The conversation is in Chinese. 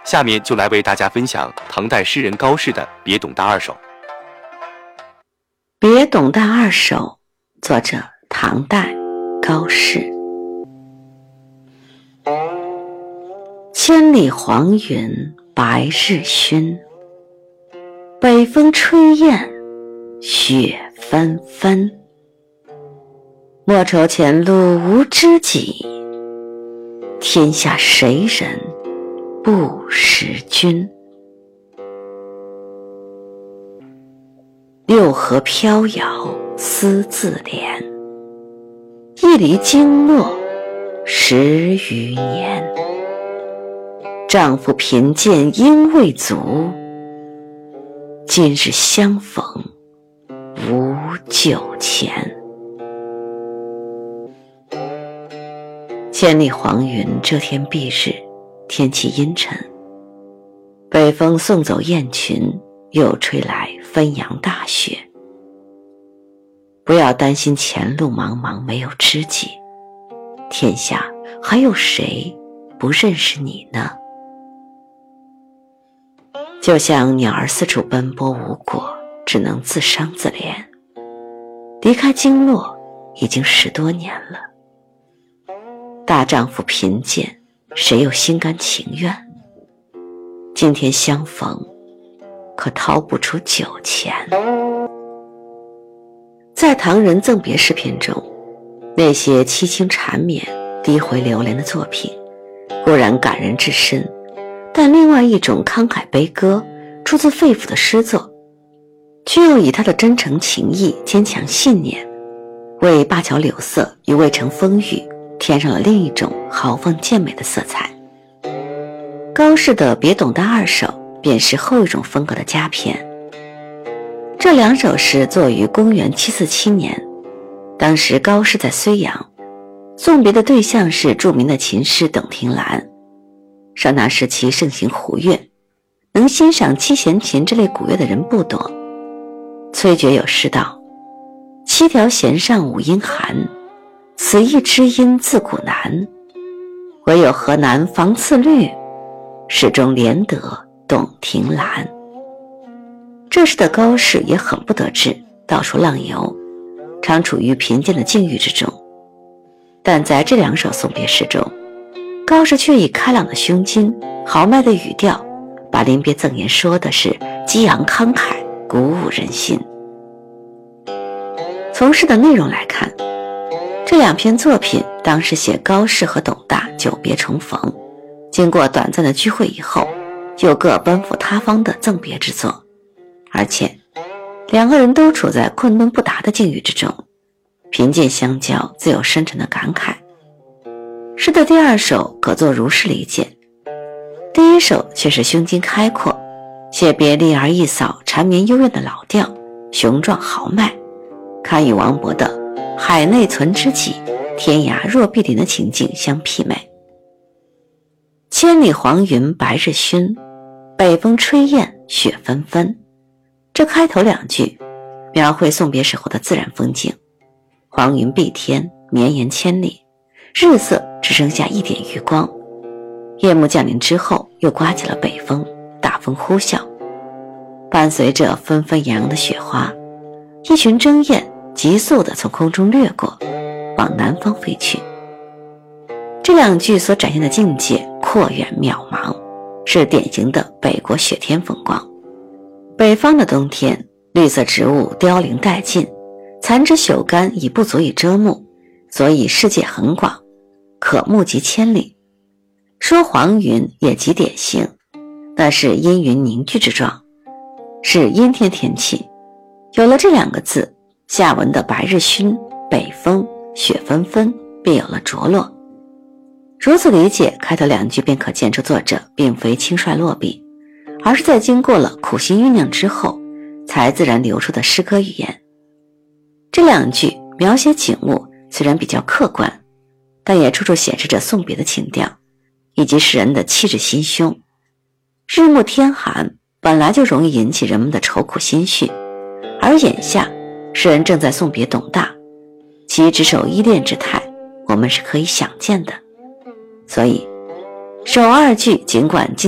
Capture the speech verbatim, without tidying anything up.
下面就来为大家分享唐代诗人高适的《别董大二首》。《 别董大二首》作者唐代高适。千里黄云白日曛，北风吹雁雪纷纷。莫愁前路无知己，天下谁人不识君。六合飘摇思自怜，一离经络十余年。丈夫贫贱应未足，今日相逢无酒钱。千里黄云遮天蔽日，天气阴沉，北风送走雁群，又吹来纷扬大雪。不要担心前路茫茫没有知己，天下还有谁不认识你呢？就像鸟儿四处奔波无果，只能自伤自怜。离开经络已经十多年了，大丈夫贫贱，谁又心甘情愿？今天相逢，可掏不出酒钱。在唐人赠别诗篇中，那些凄清缠绵、低回流连的作品，固然感人至深，但另外一种慷慨悲歌、出自肺腑的诗作，却又以他的真诚情谊、坚强信念，为灞桥柳色与渭城风雨添上了另一种豪放健美的色彩。高适的《别董大二首》便是后一种风格的佳篇。这两首诗作于公元七四七年，当时高适在睢阳，送别的对象是著名的琴师董庭兰。上那时期盛行胡乐，能欣赏七弦琴这类古乐的人不多。崔珏有诗道：七条弦上五音寒，此一知音自古难。唯有河南房次律，始终连得董庭兰。这时的高适也很不得志，到处浪游，常处于贫贱的境遇之中。但在这两首送别诗中，高适却以开朗的胸襟、豪迈的语调，把临别赠言说的是激昂慷慨，鼓舞人心。从诗的内容来看，这两篇作品当时写高适和董大久别重逢，经过短暂的聚会以后，又各奔赴他方的赠别之作，而且两个人都处在困顿不达的境遇之中，贫贱相交，自有深沉的感慨。诗的第二首可作如是理解，第一首却是胸襟开阔，写别离而一扫缠绵幽怨的老调，雄壮豪迈，堪与王勃的海内存知己，天涯若比邻的情境相媲美。千里黄云白日曛，北风吹雁雪纷纷。这开头两句描绘送别时候的自然风景，黄云蔽天，绵延千里，日色只剩下一点余光。夜幕降临之后，又刮起了北风，大风呼啸，伴随着纷纷扬扬的雪花，一群争雁急速地从空中掠过，往南方飞去。这两句所展现的境界阔远渺茫，是典型的北国雪天风光。北方的冬天，绿色植物凋零殆尽，残枝朽干已不足以遮目，所以世界很广，可目及千里。说黄云也极典型，那是阴云凝聚之状，是阴天天气。有了这两个字，下文的白日曛、北风、雪纷纷便有了着落。如此理解，开头两句便可见出作者并非轻率落笔，而是在经过了苦心酝酿之后，才自然流出的诗歌语言。这两句描写景物虽然比较客观，但也处处显示着送别的情调，以及诗人的气质心胸。日暮天寒本来就容易引起人们的愁苦心绪，而眼下诗人正在送别董大，其执手依恋之态，我们是可以想见的。所以首二句尽管